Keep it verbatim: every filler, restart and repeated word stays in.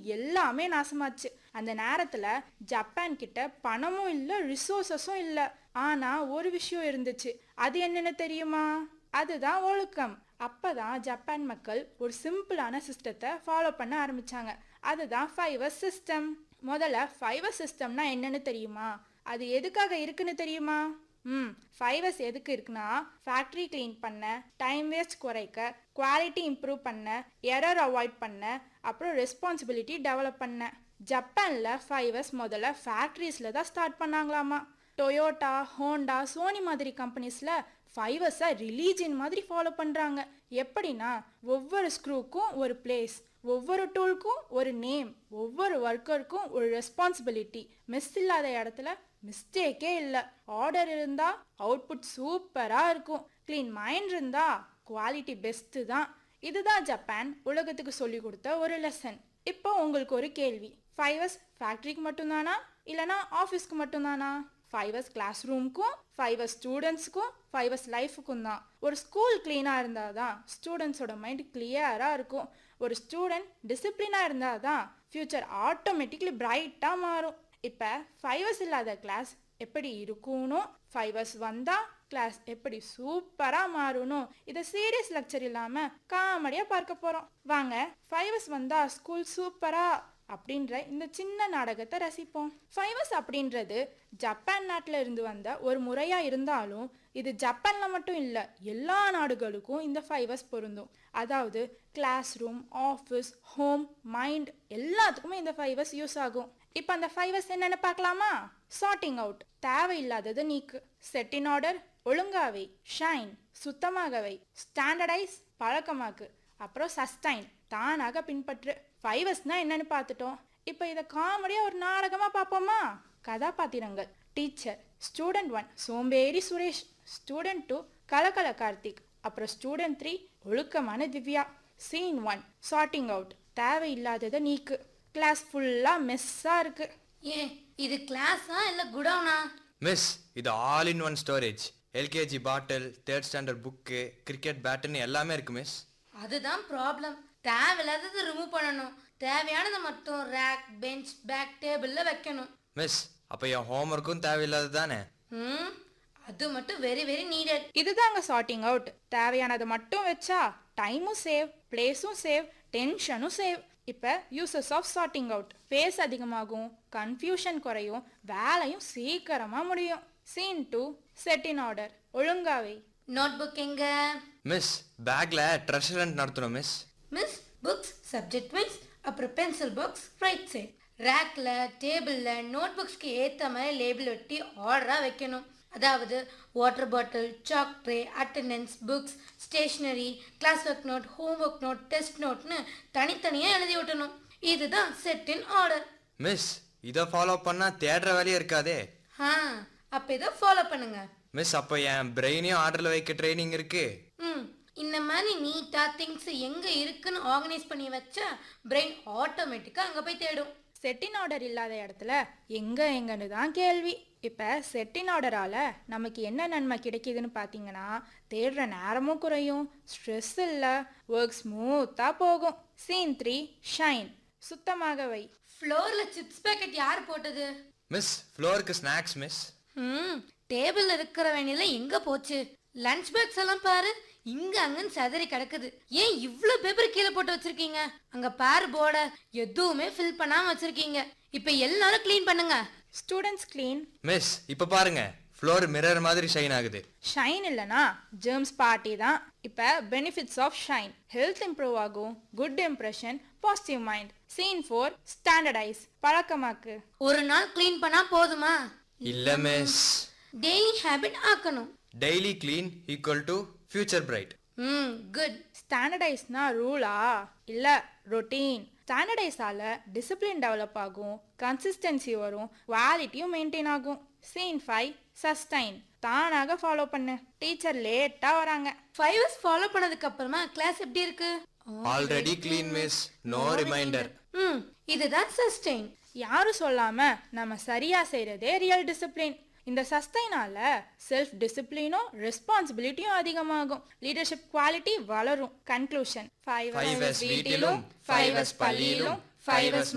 எல்லாமே நாசமாச்சு. அந்த நேரத்துல ஜப்பான் கிட்ட பணமும் இல்ல, ரிசோர்சஸும் இல்ல. ஆனா ஒரு விஷயம் இருந்துச்சு. அது என்னன்னு தெரியுமா? அதுதான் ஒழுக்கம். அப்பதான் ஜப்பான் மக்கள் ஒரு சிம்பிளான சிஸ்டத்தை ஃபாலோ பண்ண ஆரம்பிச்சாங்க. அதுதான் ஃபைவர்ஸ் சிஸ்டம். முதல்ல ஃபைவர்ஸ் சிஸ்டம்னா என்னன்னு தெரியுமா? அது எதுக்காக இருக்குன்னு தெரியுமா? ம் ஃபைவர்ஸ் எதுக்கு இருக்குன்னா, ஃபேக்ட்ரி க்ளீன் பண்ண, டைம் வேஸ்ட் குறைக்க, குவாலிட்டி இம்ப்ரூவ் பண்ண, எரர் அவாய்ட் பண்ண, அப்புறம் ரெஸ்பான்சிபிலிட்டி டெவலப் பண்ண. ஜப்பானில் ஃபைவர்ஸ் முதல்ல ஃபேக்ட்ரிஸில் தான் ஸ்டார்ட் பண்ணாங்களாமா. டொயோட்டா, ஹோண்டா, சோனி மாதிரி கம்பெனிஸில் ஃபைவர்ஸை ரிலீஜியன் மாதிரி ஃபாலோ பண்ணுறாங்க. எப்படின்னா, ஒவ்வொரு ஸ்க்ரூக்கும் ஒரு பிளேஸ், ஒவ்வொரு டூலுக்கும் ஒரு நேம், ஒவ்வொரு ஒர்க்கருக்கும் ஒரு ரெஸ்பான்சிபிலிட்டி. மிஸ் இல்லாத இடத்துல மிஸ்டேக்கே இல்லை. ஆர்டர் இருந்தால் அவுட்புட் சூப்பராக இருக்கும். க்ளீன் மைண்ட் இருந்தால் குவாலிட்டி பெஸ்ட்டு தான். இதுதான் ஜப்பான் உலகத்துக்கு சொல்லி கொடுத்த ஒரு லெசன். இப்போ உங்களுக்கு ஒரு கேள்வி. ஃபைவர்ஸ் ஃபேக்ட்ரிக்கு மட்டும்தானா, இல்லைனா ஆஃபீஸ்க்கு மட்டும்தானா? ஃபைவர்ஸ் கிளாஸ் ரூமுக்கும், ஃபைவர்ஸ் ஸ்டூடெண்ட்ஸுக்கும், ஃபைவர்ஸ் லைஃபுக்கும் தான். ஒரு ஸ்கூல் க்ளீனாக இருந்தால் தான் ஸ்டூடெண்ட்ஸோட மைண்ட் கிளியராக இருக்கும். ஒரு ஸ்டூடெண்ட் டிசிப்ளினாக இருந்தால் தான் ஃப்யூச்சர் ஆட்டோமேட்டிக்லி பிரைட்டாக மாறும். இப்போ ஃபைவர்ஸ் இல்லாத கிளாஸ் எப்படி இருக்கும்னு, ஃபைவர்ஸ் வந்தால் கிளாஸ் எப்படி சூப்பராக மாறணும், இதை சீரியஸ் லெக்சர் இல்லாமல் காமெடியாக பார்க்க போகிறோம். வாங்க, ஃபைவர்ஸ் வந்தால் ஸ்கூல் சூப்பராக அப்படின்ற இந்த சின்ன நாடகத்தை ரசிப்போம். ஃபைவர்ஸ் அப்படின்றது ஜப்பான் நாட்டில் இருந்து வந்த ஒரு முறையாக இருந்தாலும், இது ஜப்பானில் மட்டும் இல்லை, எல்லா நாடுகளுக்கும் இந்த ஃபைவர்ஸ் பொருந்தும். அதாவது class room, office, home, mind எல்லாத்துக்குமே இந்த ஃபைவர்ஸ் யூஸ் ஆகும். இப்போ அந்த ஃபைவர்ஸ் என்னென்னு பார்க்கலாமா? சார்ட்டிங் அவுட், தேவையில்லாதது நீக்கு. Set in order, ஒழுங்காவை. Shine, சுத்தமாகவை. Standardise, பழக்கமாக்கு. அப்புறம் சஸ்டைன், தானாக பின்பற்று. ஃபைவர்ஸ்னா என்னன்னு பார்த்துட்டோம். இப்போ இதை காமெடியாக ஒரு நாடகமாக பார்ப்போமா? கதாபாத்திரங்கள்: டீச்சர், ஸ்டூடெண்ட் ஒன் சோம்பேறி சுரேஷ், ஸ்டூடெண்ட் டூ கலகல கார்த்திக், அப்புறம் ஸ்டூடெண்ட் த்ரீ ஒழுக்கமான Divya. Scene one, sorting out, தேவையில்லாததை நீக்கு. கிளாஸ் ஃபுல்லாக மெஸ்ஸாக இருக்கு. ஏன் இது கிளாஸா இல்லை குடவுனா? மிஸ், இது all in one storage. LKG bottle, third standard book, cricket பேட்டுன்னு எல்லாமே இருக்கு மிஸ். அதுதான் ப்ராப்ளம். தேவையில்லாதது ரிமூவ் பண்ணணும், தேவையானதை மட்டும் ரேக், பெஞ்ச், பேக், டேபிள்ல வைக்கணும். மிஸ், அப்போ என் ஹோம்ஒர்க்கும் தேவையில்லாது தானே? ம் அது மட்டும் வெரி வெரி நீடட். இதுதாங்க சார்ட்டிங் அவுட். தேவையானதை மட்டும் வச்சா டைமும் சேவ், பிளேஸும் சேவ், டென்ஷனும் சேவ். இப்போ uses of sorting out: base அதிகமாகும், கன்ஃபியூஷன் குறையும், வேலையும் சீக்கிரமாக முடியும். Scene two, set in order, ஒழுங்காவை. Note book எங்க? மிஸ், பேக்ல ட்ரெஷர் ஹண்ட் நடத்தணும் miss. Miss, books subject wise, அப்புறம் பென்சில் பாக்ஸ் ரைட் சைட். ரேக்ல, டேபிள்ல நோட் புக்ஸ்க்கு ஏற்ற மாதிரி லேபிள் ஒட்டி ஆர்டராக வைக்கணும். அதாவது water bottle, chalk tray, attendance, books, stationery, class work note, home work note, test நோட்னு தனித்தனியாக எழுதி விட்டணும். இதுதான் செட் இன் ஆர்டர். மிஸ், இதை ஃபாலோ பண்ணா தேடுற வேலையே இருக்காதே. ஆ அப்போ இதை ஃபாலோ பண்ணுங்க மிஸ். அப்போ என் பிரெயினையும் ஆர்டரில் வைக்க ட்ரைனிங் இருக்கு. ம் இந்த மாதிரி நீட்டாக திங்ஸ் எங்கே இருக்குன்னு ஆர்கனைஸ் பண்ணி வச்சா பிரெயின் ஆட்டோமேட்டிக்காக அங்கே போய் தேடும். செட்டின் ஆர்டர் இல்லாத இடத்துல எங்கே எங்கன்னு தான் கேள்வி. இப்போ செட்டின் ஆர்டரால் நமக்கு என்ன நன்மை கிடைக்கிதுன்னு பார்த்தீங்கன்னா, தேடுற நேரமும் குறையும், ஸ்ட்ரெஸ் இல்லை, ஒர்க் ஸ்மூத்தாக போகும். Scene three, shine, சுத்தமாகவை. ஃப்ளோரில் சிப்ஸ் பேக்கெட் யார் போட்டது? மிஸ், ஃப்ளோருக்கு ஸ்நாக்ஸ் மிஸ். ம் டேபிளில் இருக்கிற வேணியில எங்கே போச்சு? லஞ்ச் பேக்ஸ் எல்லாம் பாரு, இங்க அங்கன்னு சதறி கிடக்குது. ஏன் இவ்ளோ பேப்பர் கீழே போட்டு வச்சிருக்கீங்க? அங்க பாரு போர்ட, எதுவுமே ஃபில் பண்ணாம வச்சிருக்கீங்க. இப்ப எல்லாரும் க்ளீன் பண்ணுங்க. Students clean. மிஸ், இப்ப பாருங்க, ஃப்ளோர் மிரர் மாதிரி ஷைன் ஆகுது. ஷைன் இல்லைனா ஜெர்ம்ஸ் பார்ட்டி தான். இப்போ benefits of shine: health improve ஆகும், good impression, positive mind. Scene four, standardise, பழக்கமாக்கு. ஒரு நாள் க்ளீன் பண்ணா போதுமா? இல்ல மிஸ், டெய்லி ஹேபிட் ஆக்கணும். Daily clean equal to future bright. ம் குட். ஸ்டாண்டர்டைஸ்னா ரூலா இல்ல ரொட்டீன். ஸ்டாண்டர்டைஸால டிசிப்ளின் டெவலப் ஆகும், கன்சிஸ்டன்சி வரும், குவாலிட்டியும் மெயின்டைன் ஆகும். சீன் ஃபைவ், சஸ்டைன், தானாக ஃபாலோ பண்ணு. டீச்சர் லேட்டா வராங்க. ஃபைவ் ஹவர்ஸ் ஃபாலோ பண்ணதுக்கு அப்புறமா கிளாஸ் எப்படி இருக்கு? Already clean miss, no reminder. ம் இதுதான் சஸ்டைன். யாரும் சொல்லாம நம்ம சரியா செய்யறதே ரியல் டிசிப்ளின். இந்த சஸ்டைனால செல்ஃப் டிசிப்ளினும் ரெஸ்பான்சிபிலிட்டியும் அதிகமாகும், லீடர்ஷிப் குவாலிட்டி வளரும். கன்க்ளூஷன்: ஃபைவ் எஸ் வீட்டிலும், ஃபைவ் எஸ் பள்ளியிலும், ஃபைவ் எஸ்